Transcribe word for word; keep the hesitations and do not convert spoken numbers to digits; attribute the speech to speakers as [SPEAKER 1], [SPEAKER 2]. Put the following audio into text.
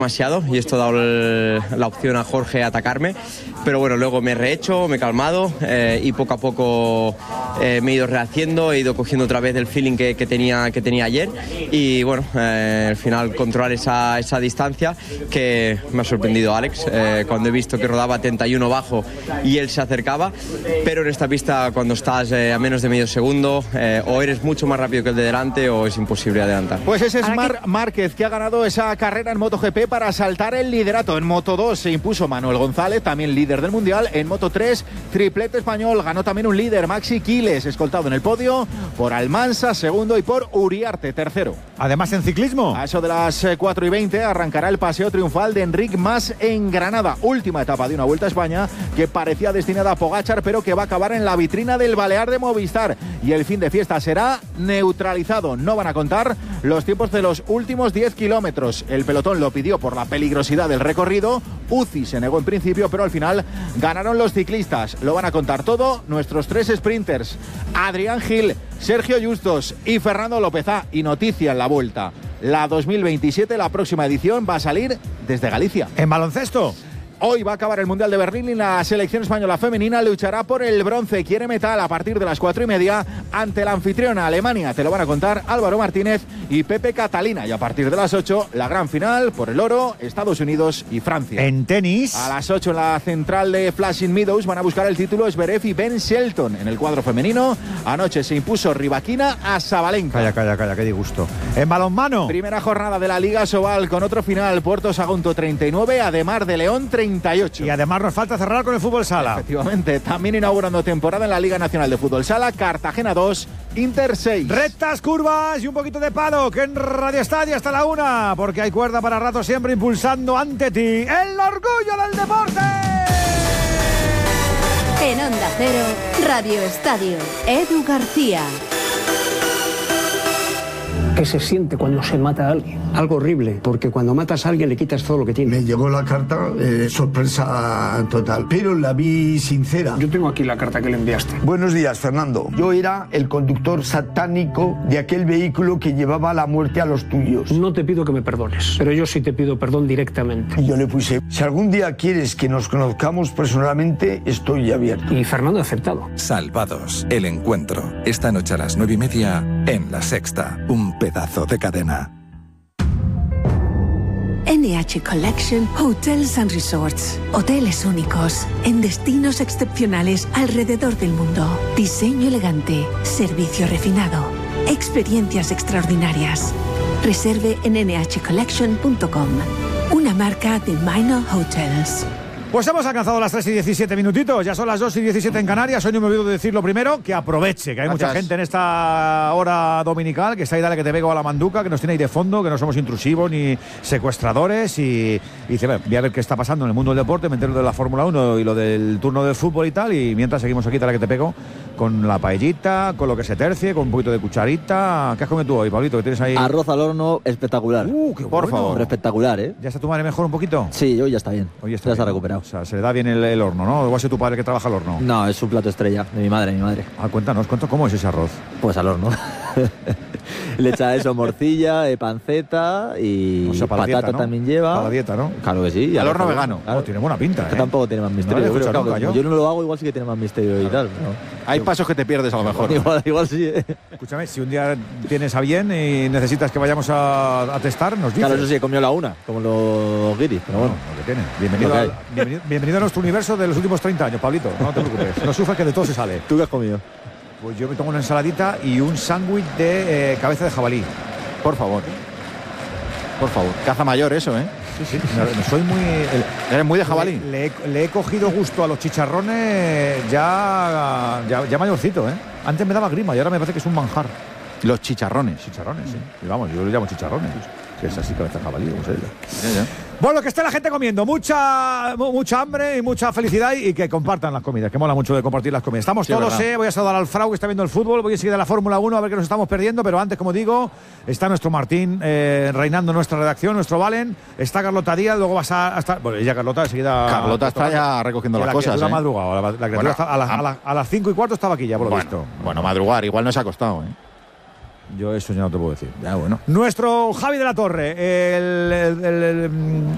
[SPEAKER 1] demasiado y esto ha dado el, la opción a Jorge a atacarme, pero bueno, luego me he rehecho, me he calmado eh, y poco a poco eh, me he ido rehaciendo, he ido cogiendo otra vez el feeling que, que, tenía, que tenía ayer y bueno, eh, al final controlar esa, esa distancia que me ha sorprendido Alex eh, cuando he visto que rodaba treinta y uno bajo y él se acercaba, pero en esta pista cuando estás eh, a menos de medio segundo eh, o eres mucho más rápido que el de delante o es imposible adelantar.
[SPEAKER 2] Pues ese es Marc Márquez, que ha ganado esa carrera en MotoGP para saltar el liderato. En Moto dos se impuso Manuel González, también líder del Mundial. En Moto tres, triplete español, ganó también un líder, Maxi Quiles, escoltado en el podio por Almansa, segundo, y por Uriarte, tercero.
[SPEAKER 3] Además, en ciclismo,
[SPEAKER 2] a eso de las cuatro y veinte arrancará el paseo triunfal de Enric Mas en Granada. Última etapa de una Vuelta a España que parecía destinada a Pogačar, pero que va a acabar en la vitrina del Balear de Movistar. Y el fin de fiesta será neutralizado. No van a contar los tiempos de los últimos diez kilómetros. El pelotón lo pidió por la peligrosidad del recorrido. U C I se negó en principio, pero al final ganaron los ciclistas. Lo van a contar todo nuestros tres sprinters: Adrián Gil, Sergio Justos y Fernando López. Ah, y noticia en la Vuelta: la dos mil veintisiete, la próxima edición, va a salir desde Galicia.
[SPEAKER 3] En baloncesto,
[SPEAKER 2] hoy va a acabar el Mundial de Berlín y la selección española femenina luchará por el bronce. Quiere metal a partir de las cuatro y media ante la anfitriona Alemania. Te lo van a contar Álvaro Martínez y Pepe Catalina. Y a partir de las ocho, la gran final por el oro, Estados Unidos y Francia.
[SPEAKER 3] En tenis,
[SPEAKER 2] a las ocho en la central de Flushing Meadows van a buscar el título Zverev y Ben Shelton. En el cuadro femenino, anoche se impuso Rybakina a Sabalenka.
[SPEAKER 3] Calla, calla, calla, qué disgusto. En balonmano,
[SPEAKER 2] primera jornada de la Liga Sobal con otro final: Puerto Sagunto treinta y nueve, Ademar de León treinta y ocho.
[SPEAKER 3] Y además nos falta cerrar con el fútbol sala.
[SPEAKER 2] Efectivamente, también inaugurando temporada en la Liga Nacional de Fútbol Sala, Cartagena dos, Inter seis.
[SPEAKER 3] Rectas, curvas y un poquito de palo, que en Radio Estadio hasta la una, porque hay cuerda para rato siempre impulsando ante ti el orgullo del deporte.
[SPEAKER 4] En Onda Cero, Radio Estadio, Edu García.
[SPEAKER 5] ¿Qué se siente cuando se mata a alguien? Algo horrible, porque cuando matas a alguien le quitas todo lo que tiene.
[SPEAKER 6] Me llegó la carta, eh, sorpresa total, pero la vi sincera.
[SPEAKER 5] Yo tengo aquí la carta que le enviaste.
[SPEAKER 6] Buenos días, Fernando. Yo era el conductor satánico de aquel vehículo que llevaba la muerte a los tuyos.
[SPEAKER 5] No te pido que me perdones, pero yo sí te pido perdón directamente.
[SPEAKER 6] Y yo le puse: si algún día quieres que nos conozcamos personalmente, estoy abierto.
[SPEAKER 5] Y Fernando ha aceptado.
[SPEAKER 7] Salvados, el encuentro. Esta noche a las nueve y media en La Sexta. Un pedazo de cadena.
[SPEAKER 4] N H Collection Hotels and Resorts. Hoteles únicos en destinos excepcionales alrededor del mundo. Diseño elegante, servicio refinado, experiencias extraordinarias. Reserve en ene hache collection punto com. Una marca de Minor Hotels.
[SPEAKER 3] Pues hemos alcanzado las tres y diecisiete minutitos, ya son las dos y diecisiete en Canarias. Hoy no me olvido de decir lo primero, que aproveche, que hay Gracias. Mucha gente en esta hora dominical, que está ahí, dale que te pego a la manduca, que nos tiene ahí de fondo, que no somos intrusivos ni secuestradores, y, y dice, voy a ver qué está pasando en el mundo del deporte, me entero de la Fórmula uno y lo del turno del fútbol y tal, y mientras seguimos aquí, dale que te pego, con la paellita, con lo que se tercie, con un poquito de cucharita. ¿Qué has comido tú hoy, Pablito, que tienes ahí?
[SPEAKER 8] Arroz al horno espectacular.
[SPEAKER 3] Uh, qué
[SPEAKER 8] Por
[SPEAKER 3] bueno.
[SPEAKER 8] favor. Pero espectacular, ¿eh?
[SPEAKER 3] ¿Ya está tu madre mejor un poquito?
[SPEAKER 8] Sí, hoy ya está bien.
[SPEAKER 3] Hoy está
[SPEAKER 8] ya
[SPEAKER 3] bien,
[SPEAKER 8] se ha recuperado.
[SPEAKER 3] O sea, se le da bien el, el horno, ¿no? ¿O va a ser tu padre que trabaja al horno?
[SPEAKER 8] No, es un plato estrella de mi madre, mi madre.
[SPEAKER 3] Ah, cuéntanos, cuéntanos, ¿cómo es ese arroz?
[SPEAKER 8] Pues al horno. Le echa eso, morcilla, eh, panceta y
[SPEAKER 3] o sea, para
[SPEAKER 8] patata
[SPEAKER 3] dieta, ¿no?
[SPEAKER 8] también lleva.
[SPEAKER 3] Para la dieta, ¿no?
[SPEAKER 8] Claro que sí.
[SPEAKER 2] Y al horno vegano.
[SPEAKER 3] Claro. Oh, tiene buena pinta,
[SPEAKER 8] Que
[SPEAKER 3] ¿eh?
[SPEAKER 8] tampoco tiene más misterio.
[SPEAKER 3] No,
[SPEAKER 8] yo, creo,
[SPEAKER 3] nunca,
[SPEAKER 8] claro,
[SPEAKER 3] yo.
[SPEAKER 8] yo no lo hago, igual sí que tiene más misterio y tal. ¿No?
[SPEAKER 2] Hay pasos que te pierdes a lo mejor.
[SPEAKER 8] igual, igual sí. ¿eh?
[SPEAKER 3] Escúchame, si un día tienes a bien y necesitas que vayamos a, a testar, nos dices.
[SPEAKER 8] Claro, eso sí, comió la una, como los guiris, pero bueno.
[SPEAKER 3] Lo que tiene. Bienvenido, al, bienvenido, bienvenido a nuestro universo de los últimos treinta años, Pablito. No te preocupes. No sufras, que de todo se sale.
[SPEAKER 8] ¿Tú qué has comido?
[SPEAKER 3] Pues yo me tomo una ensaladita y un sándwich de eh, cabeza de jabalí.
[SPEAKER 2] Por favor. Por favor. Caza mayor eso, ¿eh?
[SPEAKER 3] Sí, sí. No, soy muy... El,
[SPEAKER 2] ¿Eres muy de jabalí?
[SPEAKER 3] Le, le, le he cogido gusto a los chicharrones ya, ya, ya mayorcito, ¿eh? Antes me daba grima y ahora me parece que es un manjar.
[SPEAKER 2] Los chicharrones.
[SPEAKER 3] Chicharrones, sí. Y vamos, yo lo llamo chicharrones. Que es así, cabeza de jabalí, no sé.
[SPEAKER 2] Ya, ya.
[SPEAKER 3] Bueno, que esté la gente comiendo. Mucha mucha hambre y mucha felicidad, y que compartan las comidas, que mola mucho de compartir las comidas. Estamos sí, todos, eh. Voy a saludar al Frau, que está viendo el fútbol. Voy a seguir a la Fórmula uno, a ver qué nos estamos perdiendo. Pero antes, como digo, está nuestro Martín eh, reinando nuestra redacción, nuestro Valen. Está Carlota Díaz, luego vas a estar... Bueno, ella Carlota enseguida...
[SPEAKER 2] Carlota está ya recogiendo las
[SPEAKER 3] la
[SPEAKER 2] cosas,
[SPEAKER 3] La
[SPEAKER 2] ¿eh?
[SPEAKER 3] madrugada. La, la
[SPEAKER 2] bueno,
[SPEAKER 3] está a, la, a, la, a las cinco y cuarto estaba aquí ya, por lo
[SPEAKER 2] bueno,
[SPEAKER 3] visto.
[SPEAKER 2] Bueno, madrugar, igual no se ha acostado, ¿eh?
[SPEAKER 3] Yo eso ya no te puedo decir.
[SPEAKER 2] Ya, bueno.
[SPEAKER 3] Nuestro Javi de la Torre, el, el, el,